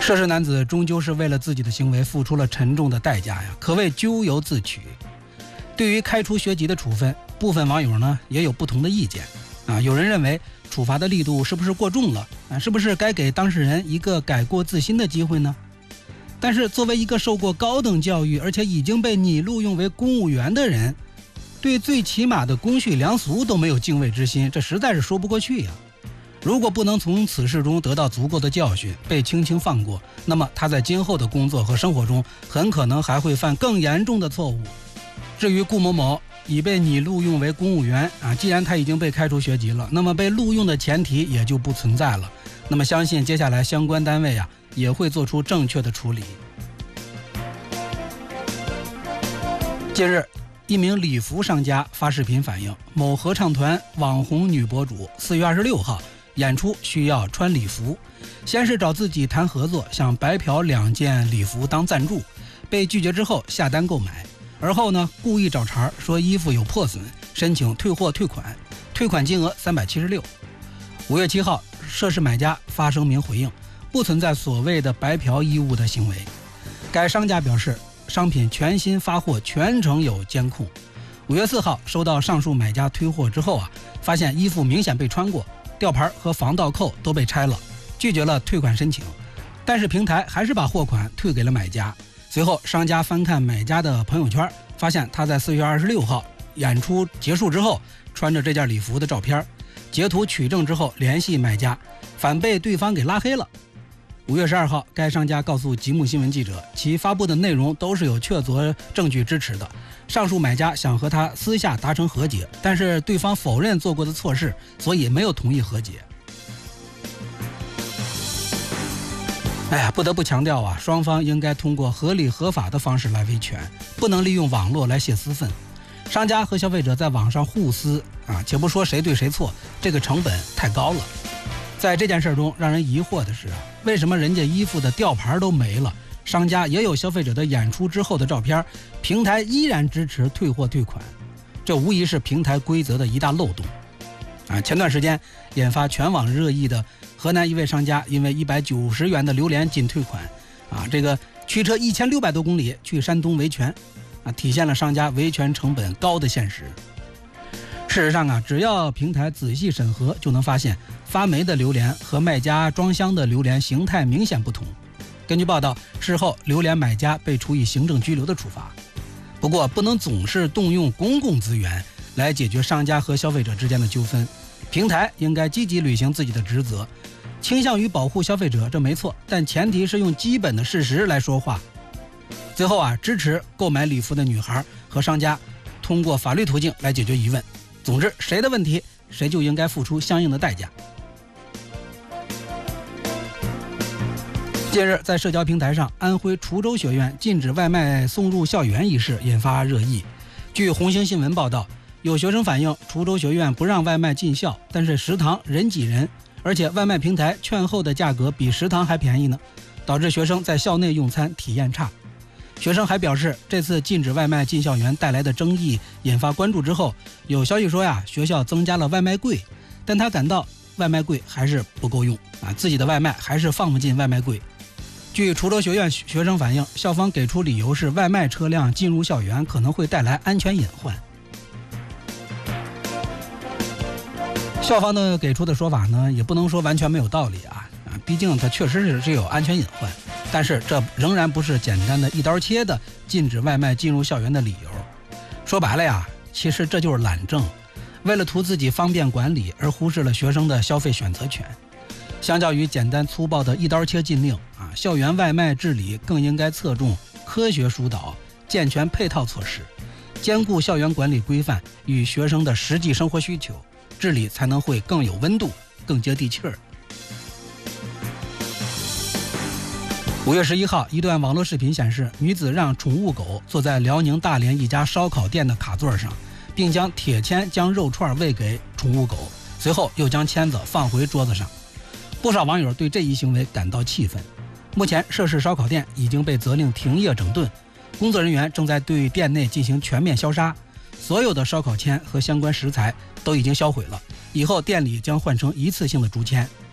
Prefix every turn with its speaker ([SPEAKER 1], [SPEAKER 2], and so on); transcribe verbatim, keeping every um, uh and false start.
[SPEAKER 1] 涉事男子终究是为了自己的行为付出了沉重的代价呀，可谓咎由自取。对于开除学籍的处分，部分网友呢也有不同的意见啊。有人认为处罚的力度是不是过重了啊？是不是该给当事人一个改过自新的机会呢？但是作为一个受过高等教育而且已经被你录用为公务员的人，对最起码的公序良俗都没有敬畏之心，这实在是说不过去呀。如果不能从此事中得到足够的教训，被轻轻放过，那么他在今后的工作和生活中很可能还会犯更严重的错误。至于顾某某已被你录用为公务员啊，既然他已经被开除学籍了，那么被录用的前提也就不存在了。那么相信接下来相关单位啊也会做出正确的处理。近日，一名礼服商家发视频反映，某合唱团网红女博主四月二十六号演出需要穿礼服，先是找自己谈合作，想白嫖两件礼服当赞助，被拒绝之后下单购买，而后呢故意找茬说衣服有破损，申请退货退款，退款金额三百七十六。五月七号，涉事买家发声明回应，不存在所谓的白嫖衣物的行为。该商家表示，商品全新发货，全程有监控。五月四号收到上述买家退货之后啊，发现衣服明显被穿过，吊牌和防盗扣都被拆了，拒绝了退款申请，但是平台还是把货款退给了买家。随后商家翻看买家的朋友圈，发现他在四月二十六号演出结束之后穿着这件礼服的照片，截图取证之后联系买家，反被对方给拉黑了。五月十二号，该商家告诉极目新闻记者，其发布的内容都是有确凿证据支持的。上述买家想和他私下达成和解，但是对方否认做过的错事，所以没有同意和解。哎呀，不得不强调啊，双方应该通过合理合法的方式来维权，不能利用网络来泄私愤。商家和消费者在网上互撕啊，且不说谁对谁错，这个成本太高了。在这件事中，让人疑惑的是，为什么人家衣服的吊牌都没了，商家也有消费者的演出之后的照片，平台依然支持退货退款？这无疑是平台规则的一大漏洞啊！前段时间引发全网热议的河南一位商家，因为一百九十元的榴莲仅退款啊，这个驱车一千六百多公里去山东维权啊，体现了商家维权成本高的现实。事实上啊，只要平台仔细审核，就能发现发霉的榴莲和卖家装箱的榴莲形态明显不同。根据报道，事后榴莲买家被处以行政拘留的处罚。不过，不能总是动用公共资源来解决商家和消费者之间的纠纷，平台应该积极履行自己的职责，倾向于保护消费者，这没错，但前提是用基本的事实来说话。最后啊，支持购买礼服的女孩和商家通过法律途径来解决疑问。总之，谁的问题，谁就应该付出相应的代价。近日，在社交平台上，安徽滁州学院禁止外卖送入校园一事引发热议。据红星新闻报道，有学生反映，滁州学院不让外卖进校，但是食堂人挤人，而且外卖平台券后的价格比食堂还便宜呢，导致学生在校内用餐体验差。学生还表示，这次禁止外卖进校园带来的争议引发关注之后，有消息说呀，学校增加了外卖柜，但他感到外卖柜还是不够用啊，自己的外卖还是放不进外卖柜。据滁州学院学生反映，校方给出理由是外卖车辆进入校园可能会带来安全隐患。校方呢给出的说法呢，也不能说完全没有道理啊，啊，毕竟它确实是是有安全隐患。但是这仍然不是简单的一刀切的禁止外卖进入校园的理由。说白了呀，其实这就是懒政，为了图自己方便管理而忽视了学生的消费选择权。相较于简单粗暴的一刀切禁令啊，校园外卖治理更应该侧重科学疏导、健全配套措施，兼顾校园管理规范与学生的实际生活需求，治理才能会更有温度，更接地气儿。五月十一号，一段网络视频显示，女子让宠物狗坐在辽宁大连一家烧烤店的卡座上，并将铁签将肉串喂给宠物狗，随后又将签子放回桌子上。不少网友对这一行为感到气愤。目前，涉事烧烤店已经被责令停业整顿，工作人员正在对店内进行全面消杀，所有的烧烤签和相关食材都已经销毁了，以后店里将换成一次性的竹签。